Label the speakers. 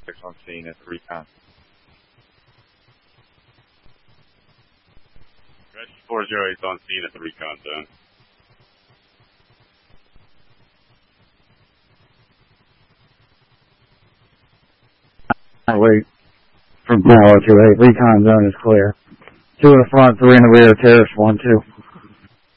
Speaker 1: 6 on scene at the recon.
Speaker 2: Red 408 on scene at the recon zone.
Speaker 3: Wait. From Tower 2-8, recon zone is clear. 2 in the front, 3 in the rear, terrorist 1-2.